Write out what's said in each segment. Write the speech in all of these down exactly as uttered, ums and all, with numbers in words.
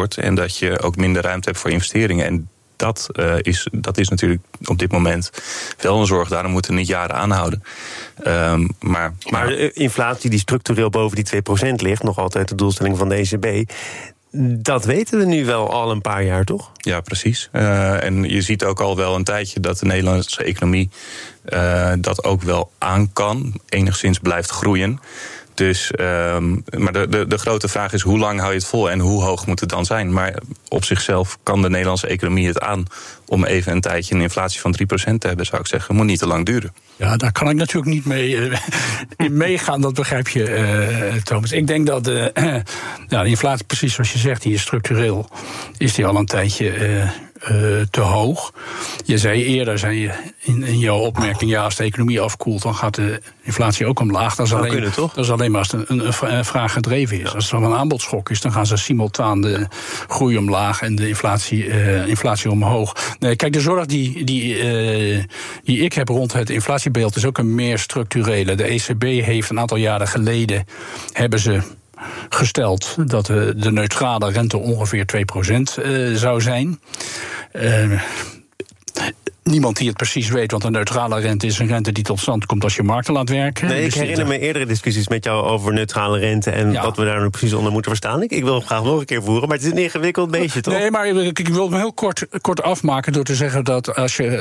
wordt en dat je ook minder ruimte hebt voor investeringen. En dat, uh, is, dat is natuurlijk op dit moment wel een zorg. Daarom moeten we niet jaren aanhouden. Um, maar, maar de inflatie die structureel boven die twee procent ligt, nog altijd de doelstelling van de E C B, dat weten we nu wel al een paar jaar, toch? Ja, precies. Uh, en je ziet ook al wel een tijdje dat de Nederlandse economie uh, dat ook wel aan kan, enigszins blijft groeien. Dus, um, maar de, de, de grote vraag is, hoe lang hou je het vol en hoe hoog moet het dan zijn? Maar op zichzelf kan de Nederlandse economie het aan om even een tijdje een inflatie van drie procent te hebben, zou ik zeggen. Moet niet te lang duren. Ja, daar kan ik natuurlijk niet mee uh, in meegaan, dat begrijp je, uh, Thomas. Ik denk dat uh, ja, de inflatie, precies zoals je zegt, die is structureel, is die al een tijdje Uh, Uh, te hoog. Je zei eerder, zei je in, in jouw opmerking, ja, als de economie afkoelt, dan gaat de inflatie ook omlaag. Dat is, alleen, kunnen, toch? Dat is alleen maar als het een, een vraag gedreven is. Als er een aanbodschok is, dan gaan ze simultaan de groei omlaag en de inflatie, uh, inflatie omhoog. Nee, kijk, de zorg die, die, uh, die ik heb rond het inflatiebeeld is ook een meer structurele. De E C B heeft een aantal jaren geleden, hebben ze gesteld dat de, de neutrale rente ongeveer twee procent uh, zou zijn. Uh, Niemand die het precies weet, want een neutrale rente is een rente die tot stand komt als je markten laat werken. Nee, ik dus herinner me eerdere discussies met jou over neutrale rente en ja. wat we daar nu precies onder moeten verstaan. Ik, ik wil het graag nog een keer voeren, maar het is een ingewikkeld beestje, toch? Nee, maar ik, ik wil het me heel kort, kort afmaken door te zeggen dat als je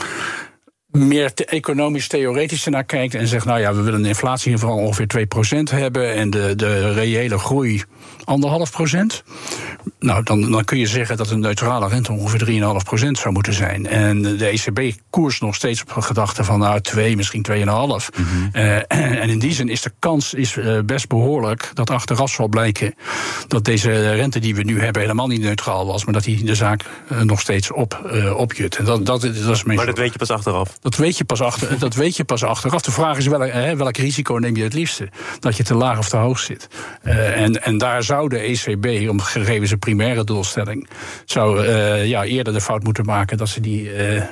meer te economisch theoretisch naar kijkt en zegt, nou ja, we willen een inflatie van ongeveer twee procent hebben en de, de reële groei anderhalf procent. Nou, dan, dan kun je zeggen dat een neutrale rente ongeveer drie komma vijf procent zou moeten zijn. En de E C B koerst nog steeds op een gedachte van nou twee, misschien twee komma vijf. Mm-hmm. Uh, en in die zin is de kans is uh, best behoorlijk dat achteraf zal blijken dat deze rente die we nu hebben helemaal niet neutraal was, maar dat die de zaak uh, nog steeds op, uh, opjut. En dat, dat, dat is maar dat weet je pas achteraf? Dat weet je pas, achter, dat weet je pas achteraf. De vraag is welk, hè, welk risico neem je het liefste? Dat je te laag of te hoog zit. Uh, en, en daar zou de E C B, om gegeven zijn primaire doelstelling, zou uh, ja, eerder de fout moeten maken dat ze die uh,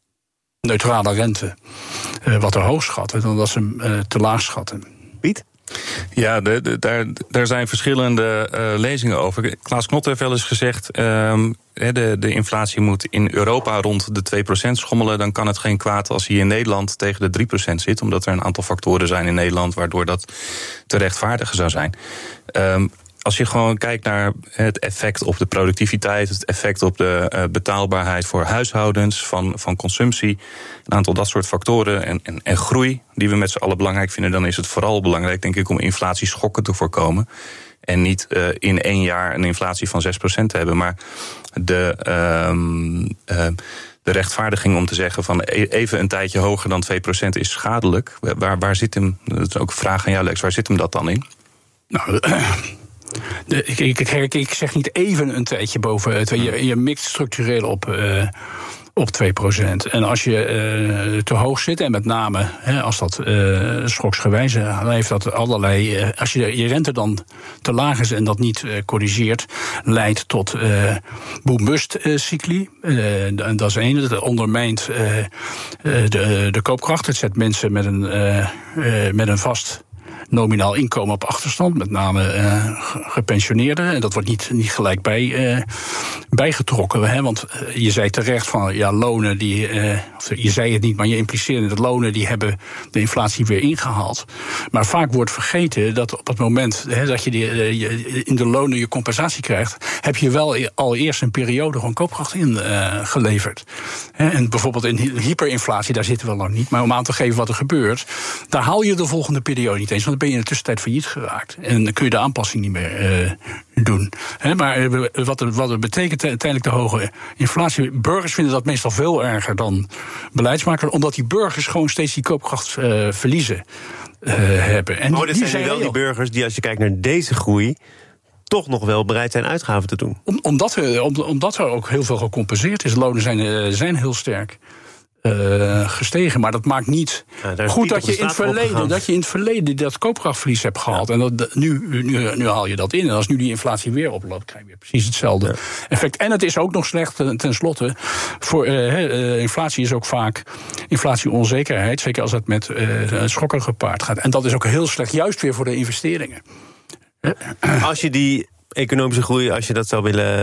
neutrale rente uh, wat te hoog schatten dan dat ze hem uh, te laag schatten. Piet? Ja, de, de, daar, daar zijn verschillende uh, lezingen over. Klaas Knot heeft wel eens gezegd, um, de, de inflatie moet in Europa rond de twee procent schommelen. Dan kan het geen kwaad als hij in Nederland tegen de drie procent zit, omdat er een aantal factoren zijn in Nederland waardoor dat te rechtvaardigen zou zijn. Um, Als je gewoon kijkt naar het effect op de productiviteit, het effect op de uh, betaalbaarheid voor huishoudens, van, van consumptie, een aantal dat soort factoren en, en, en groei die we met z'n allen belangrijk vinden, dan is het vooral belangrijk, denk ik, om inflatieschokken te voorkomen. En niet uh, in één jaar een inflatie van zes procent te hebben. Maar de, um, uh, de rechtvaardiging om te zeggen van even een tijdje hoger dan twee procent is schadelijk. Waar, waar zit hem, dat is ook een vraag aan jou, Lex, waar zit hem dat dan in? Nou, uh, de, ik, ik, ik zeg niet even een tijdje boven. Het, je, je mikt structureel op, uh, op twee procent. En als je uh, te hoog zit, en met name hè, als dat uh, schoksgewijs, dan heeft dat allerlei. Uh, als je je rente dan te laag is en dat niet uh, corrigeert, leidt tot uh, boom-bust uh, cycli. Uh, dat is één. Dat ondermijnt uh, uh, de, de koopkracht. Het zet mensen met een, uh, uh, met een vast nominaal inkomen op achterstand, met name uh, gepensioneerden. En dat wordt niet, niet gelijk bij, uh, bijgetrokken. Hè? Want uh, je zei terecht van ja, lonen die. Uh, of je zei het niet, maar je impliceerde dat lonen die hebben de inflatie weer ingehaald. Maar vaak wordt vergeten dat op het moment hè, dat je, die, uh, je in de lonen je compensatie krijgt, heb je wel al eerst een periode gewoon koopkracht in uh, geleverd. Hè? En bijvoorbeeld in hyperinflatie, daar zitten we nog niet. Maar om aan te geven wat er gebeurt, daar haal je de volgende periode niet eens. Want dan ben je in de tussentijd failliet geraakt. En dan kun je de aanpassing niet meer uh, doen. He, maar uh, wat, wat het betekent uiteindelijk de hoge inflatie. Burgers vinden dat meestal veel erger dan beleidsmakers, omdat die burgers gewoon steeds die koopkracht uh, verliezen uh, hebben. En oh, dat die zijn, zijn wel die burgers die, als je kijkt naar deze groei, toch nog wel bereid zijn uitgaven te doen. Om, omdat, er, om, omdat er ook heel veel gecompenseerd is. Lonen zijn, uh, zijn heel sterk Uh, gestegen, maar dat maakt niet ja, goed dat je, in het verleden, dat je in het verleden dat koopkrachtverlies hebt gehad. Ja. En dat, nu, nu, nu haal je dat in. En als nu die inflatie weer oploopt, krijg je weer precies hetzelfde ja. effect. En het is ook nog slecht, ten slotte, voor uh, uh, inflatie is ook vaak inflatieonzekerheid, zeker als het met uh, schokken gepaard gaat. En dat is ook heel slecht, juist weer voor de investeringen. Als je die economische groei, als je dat zou willen